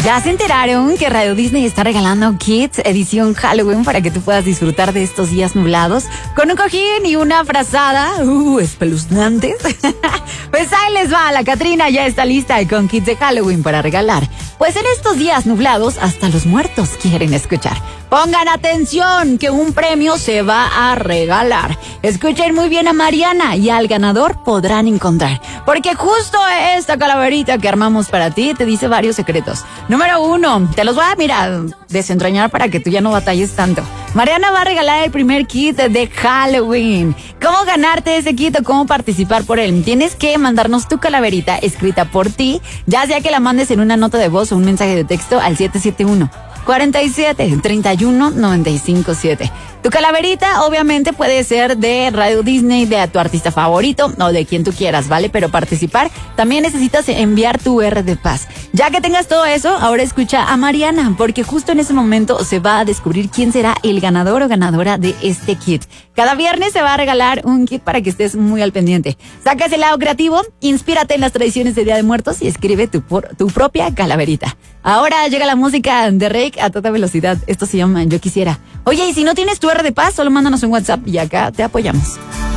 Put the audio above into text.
¿Ya se enteraron que Radio Disney está regalando kits edición Halloween para que tú puedas disfrutar de estos días nublados con un cojín y una frazada espeluznantes? Pues ahí les va, la Catrina ya está lista con kits de Halloween para regalar. Pues en estos días nublados hasta los muertos quieren escuchar. Pongan atención que un premio se va a regalar. Escuchen muy bien a Mariana y al ganador podrán encontrar. Porque justo esta calaverita que armamos para ti te dice varios secretos. Número 1, te los voy a, desentrañar para que tú ya no batalles tanto. Mariana va a regalar el primer kit de Halloween. ¿Cómo ganarte ese kit o cómo participar por él? Tienes que mandarnos tu calaverita escrita por ti, ya sea que la mandes en una nota de voz o un mensaje de texto al 771-47-31-957. Tu calaverita obviamente puede ser de Radio Disney, de tu artista favorito o de quien tú quieras, ¿vale? Pero participar también necesitas enviar tu R de paz. Ya que tengas todo eso, ahora escucha a Mariana, porque justo en ese momento se va a descubrir quién será el ganador o ganadora de este kit. Cada viernes se va a regalar un kit para que estés muy al pendiente. Saca ese lado creativo, inspírate en las tradiciones de Día de Muertos y escribe tu propia calaverita. Ahora llega la música de Rake a toda velocidad. Esto se llama Yo Quisiera. Oye, y si no tienes tu R de paz, solo mándanos un WhatsApp y acá te apoyamos.